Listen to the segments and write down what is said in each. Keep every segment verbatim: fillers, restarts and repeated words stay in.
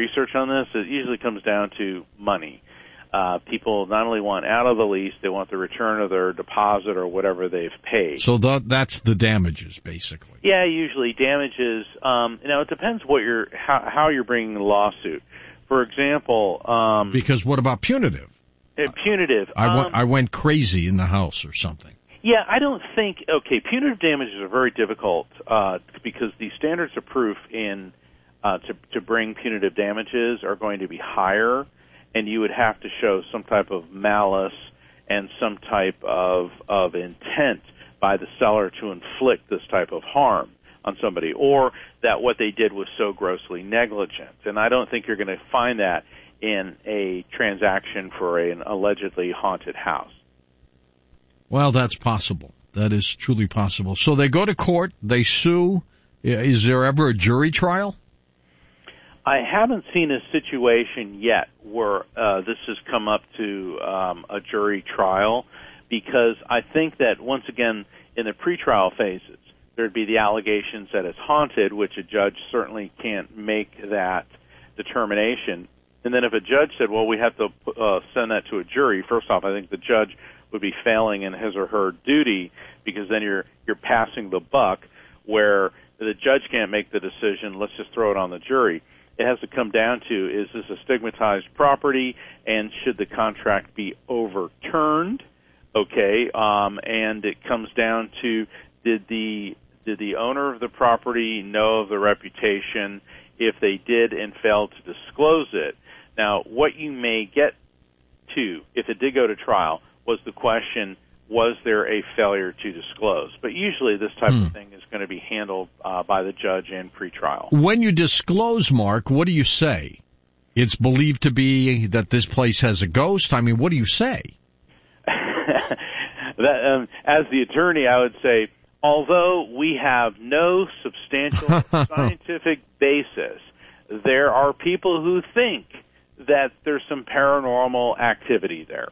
research on this, it usually comes down to money. Uh, people not only want out of the lease, they want the return of their deposit or whatever they've paid. So th- that's the damages, basically. Yeah, usually damages. Um, you know, it depends what you're how, how you're bringing the lawsuit. For example, um, because what about punitive? Uh, punitive. I, um, w- I went crazy in the house or something. Yeah, I don't think. Okay, punitive damages are very difficult uh, because the standards of proof in uh, to to bring punitive damages are going to be higher. And you would have to show some type of malice and some type of, of intent by the seller to inflict this type of harm on somebody, or that what they did was so grossly negligent. And I don't think you're going to find that in a transaction for an allegedly haunted house. Well, that's possible. That is truly possible. So they go to court, they sue. Is there ever a jury trial? I haven't seen a situation yet where uh, this has come up to um, a jury trial, because I think that, once again, in the pretrial phases, there'd be the allegations that it's haunted, which a judge certainly can't make that determination. And then if a judge said, well, we have to uh, send that to a jury, first off, I think the judge would be failing in his or her duty, because then you're you're passing the buck, where the judge can't make the decision, let's just throw it on the jury. It has to come down to, is this a stigmatized property, and should the contract be overturned? Okay, um, and it comes down to, did the did the owner of the property know of the reputation? If they did and failed to disclose it. Now, what you may get to, if it did go to trial, was the question, was there a failure to disclose? But usually this type hmm. of thing is going to be handled uh, by the judge in pretrial. When you disclose, Mark, what do you say? It's believed to be that this place has a ghost? I mean, what do you say? that, um, as the attorney, I would say, although we have no substantial scientific basis, there are people who think that there's some paranormal activity there.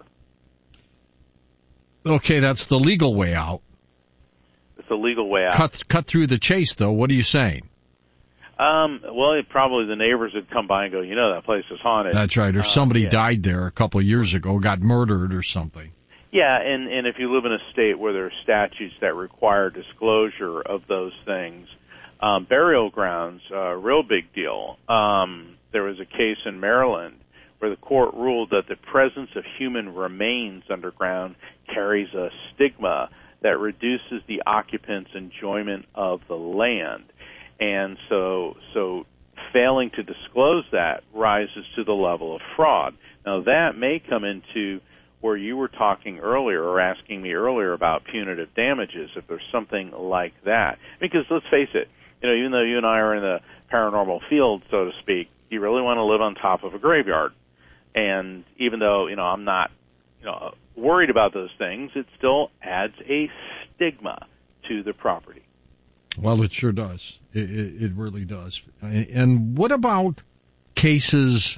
Okay, that's the legal way out. It's the legal way out. Cut, cut through the chase, though. What are you saying? Um, well, it, probably the neighbors would come by and go, you know, that place is haunted. That's right. Or uh, somebody yeah. died there a couple of years ago, got murdered or something. Yeah, and, and if you live in a state where there are statutes that require disclosure of those things, um, burial grounds, uh, real big deal. Um, there was a case in Maryland where the court ruled that the presence of human remains underground carries a stigma that reduces the occupant's enjoyment of the land. And so, so failing to disclose that rises to the level of fraud. Now, that may come into where you were talking earlier or asking me earlier about punitive damages, if there's something like that. Because let's face it, you know, even though you and I are in the paranormal field, so to speak, you really want to live on top of a graveyard. And even though, you know, I'm not, you know, worried about those things, it still adds a stigma to the property. Well, it sure does. It, it, it really does. And what about cases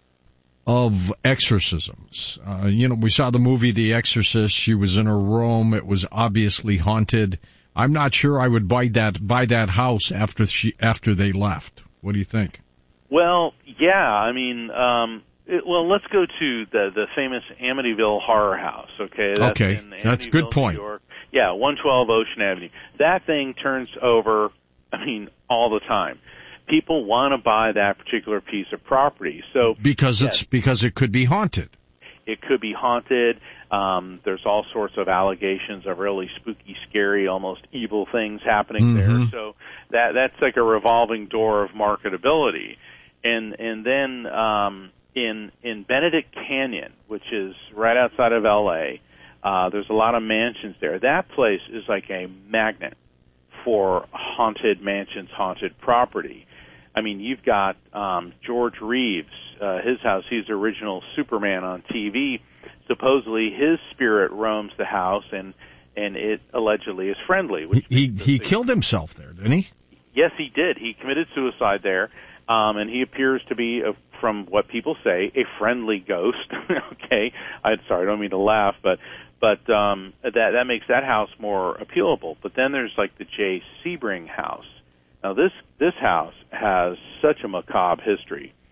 of exorcisms? Uh, you know, we saw the movie The Exorcist. She was in her room. It was obviously haunted. I'm not sure I would buy that buy that house after she after they left. What do you think? Well, yeah. I mean, um, it, well, let's go to the the famous Amityville Horror House. Okay. That's okay, in that's a good point. New York. Yeah, one twelve Ocean Avenue. That thing turns over, I mean, all the time. People want to buy that particular piece of property. So because yes, it's because it could be haunted. It could be haunted. Um, there's all sorts of allegations of really spooky, scary, almost evil things happening mm-hmm. there. So that that's like a revolving door of marketability. And and then um, in in Benedict Canyon, which is right outside of L A, uh, there's a lot of mansions there. That place is like a magnet for haunted mansions, haunted property. I mean, you've got um, George Reeves, uh, his house. He's the original Superman on T V. Supposedly, his spirit roams the house, and and it allegedly is friendly. Which he he, he killed himself there, didn't he? Yes, he did. He committed suicide there, um, and he appears to be, a, from what people say, a friendly ghost. Okay, I'm sorry, I don't mean to laugh, but but um, that that makes that house more appealable. But then there's like the Jay Sebring house. Now, this this house has such a macabre history.